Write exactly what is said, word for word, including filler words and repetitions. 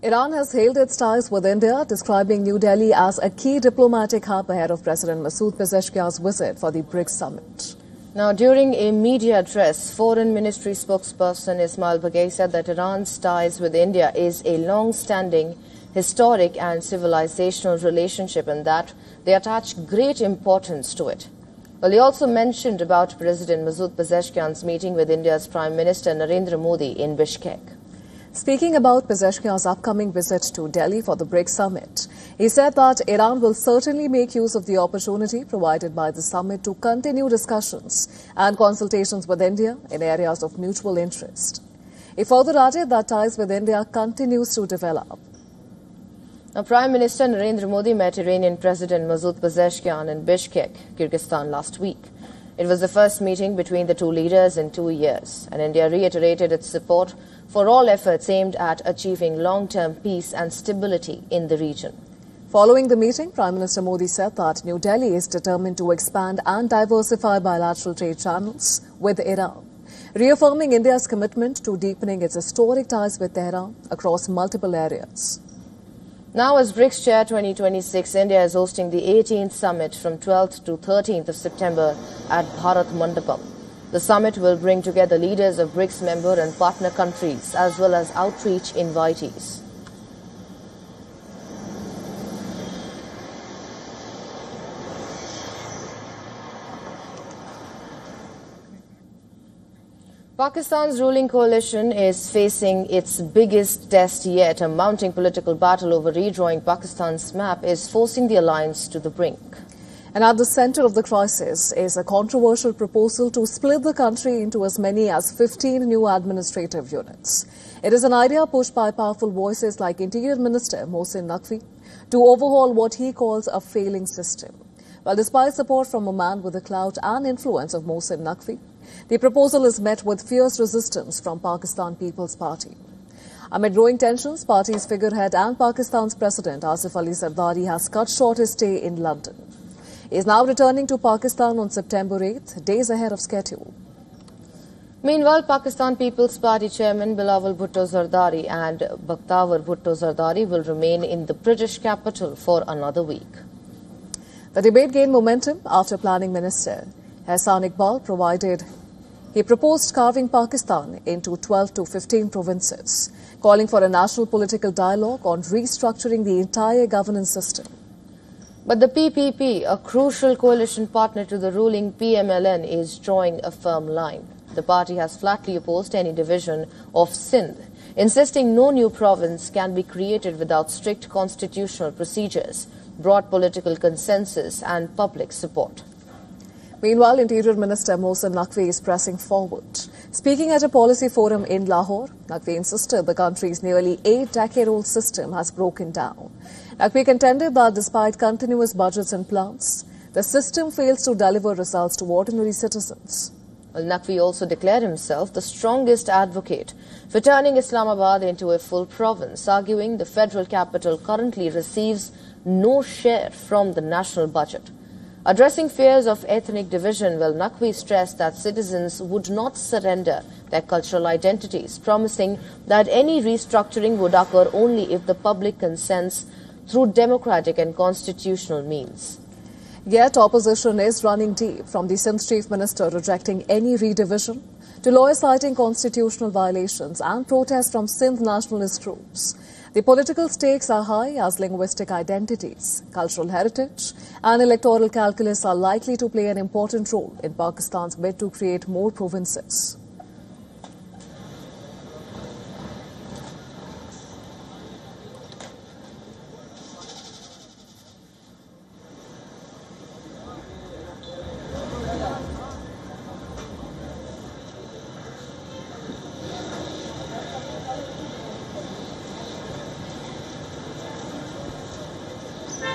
Iran has hailed its ties with India, describing New Delhi as a key diplomatic hub ahead of President Masood Pezeshkian's visit for the BRICS summit. Now, during a media address, Foreign Ministry spokesperson Ismail Baghei said that Iran's ties with India is a long-standing, historic and civilizational relationship and that they attach great importance to it. Well, he also mentioned about President Masood Pezeshkian's meeting with India's Prime Minister Narendra Modi in Bishkek. Speaking about Pezeshkian's upcoming visit to Delhi for the BRICS summit, he said that Iran will certainly make use of the opportunity provided by the summit to continue discussions and consultations with India in areas of mutual interest. He further added that ties with India continues to develop. Now, Prime Minister Narendra Modi met Iranian President Masood Pezeshkian in Bishkek, Kyrgyzstan last week. It was the first meeting between the two leaders in two years, and India reiterated its support for all efforts aimed at achieving long-term peace and stability in the region. Following the meeting, Prime Minister Modi said that New Delhi is determined to expand and diversify bilateral trade channels with Iran, reaffirming India's commitment to deepening its historic ties with Tehran across multiple areas. Now, as BRICS Chair twenty twenty-six, India is hosting the eighteenth summit from twelfth to thirteenth of September at Bharat Mandapam. The summit will bring together leaders of BRICS member and partner countries as well as outreach invitees. Pakistan's ruling coalition is facing its biggest test yet. A mounting political battle over redrawing Pakistan's map is forcing the alliance to the brink. And at the center of the crisis is a controversial proposal to split the country into as many as fifteen new administrative units. It is an idea pushed by powerful voices like Interior Minister Mohsin Naqvi to overhaul what he calls a failing system. Well, despite support from a man with the clout and influence of Mohsin Naqvi, the proposal is met with fierce resistance from Pakistan People's Party. Amid growing tensions, party's figurehead and Pakistan's President Asif Ali Zardari has cut short his stay in London. He is now returning to Pakistan on September eighth, days ahead of schedule. Meanwhile, Pakistan People's Party Chairman Bilawal Bhutto Zardari and Bakhtavar Bhutto Zardari will remain in the British capital for another week. The debate gained momentum after Planning Minister Ehsan Iqbal provided He proposed carving Pakistan into twelve to fifteen provinces, calling for a national political dialogue on restructuring the entire governance system. But the P P P, a crucial coalition partner to the ruling P M L N, is drawing a firm line. The party has flatly opposed any division of Sindh, insisting no new province can be created without strict constitutional procedures, broad political consensus and public support. Meanwhile, Interior Minister Mohsin Naqvi is pressing forward. Speaking at a policy forum in Lahore, Naqvi insisted the country's nearly eight-decade-old system has broken down. Naqvi contended that despite continuous budgets and plans, the system fails to deliver results to ordinary citizens. Well, Naqvi also declared himself the strongest advocate for turning Islamabad into a full province, arguing the federal capital currently receives no share from the national budget. Addressing fears of ethnic division, well, Naqvi stressed that citizens would not surrender their cultural identities, promising that any restructuring would occur only if the public consents through democratic and constitutional means. Yet opposition is running deep, from the Sindh Chief Minister rejecting any redivision to lawyers citing constitutional violations and protests from Sindh nationalist groups. The political stakes are high as linguistic identities, cultural heritage and electoral calculus are likely to play an important role in Pakistan's bid to create more provinces.